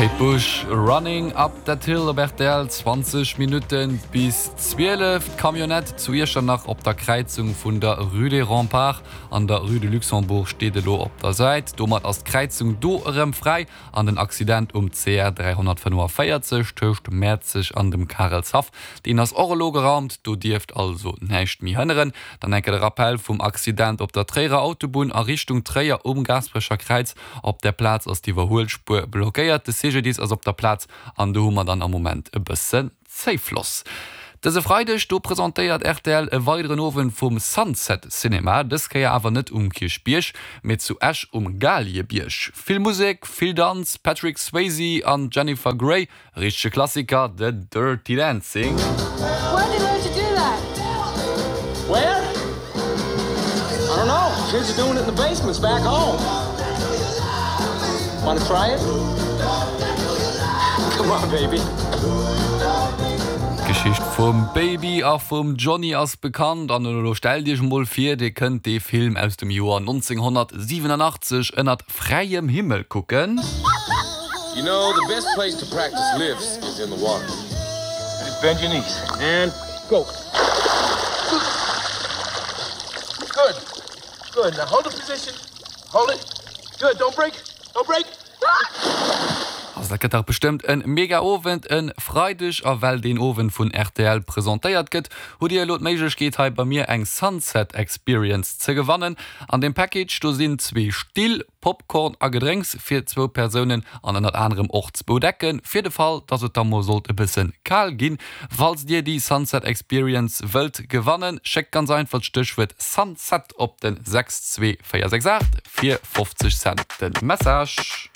Kate Bush, Running up that hill op RTL 20 Minuten bis 12 Kamionett zu ihr schon nach op der Kreuzung vun der Rue des Remparts an der Rue de Luxembourg steht lo op der Seite. Dommer als Kreuzung dorem frei an den Accident CR 345 töcht Mäzig an dem Karelshaff, den as Orlo geraumt, du dirft also nächt mi hënneren. Dann enke der Rappel vum Accident op der Träger Autobahn a Richtung Träger Gasbrecher Kreuz op der Platz aus die Überholspur blockiert. Dies als op der Platz an de Hummer dann am Moment e bëssen zeifloss. Dese Freidech du präsentéiert RTL e weiteren Owen vum Sunset Cinema, das kann ja awer net Kirchbiersch, mit zu Ash Galiebiersch. Viel Musik, viel Tanz, Patrick Swayze an Jennifer Grey, richsche Klassiker, The Dirty Dancing. Where did you learn to do that? Where? I don't know. Kids are doing it in the basements back home. Want to try it? Come on, baby. Geschicht vom Baby a vom Johnny as bekannt an stell Dich mal vor, de könnt de Film aus dem Jahr 1987 ënnert freiem Himmel gucken. You know, the best place to practice lifts is in the water. Just bend your knees and go. Good. Good. Now hold the position. Hold it. Good. Don't break. Don't break. Da gëtt er bestimmt en mega Owen en Freidech a well den Owen vun RTL präsentéiert gëtt, wo Dir lot méigich geht hai bei mir eng Sunset Experience ze gewannen. An dem Package do sinn 2 Still, Popcorn a Gedränks fir 2 Personen an en anderem Ortsbo decken, fir de Fall, dat et da mo sollt e bisssen kal ginn. Falls Dir die Sunset Experience wëlt gewannen, check ganz einfach Stichwort Sunset op den 62468 4,50 Cent den Message.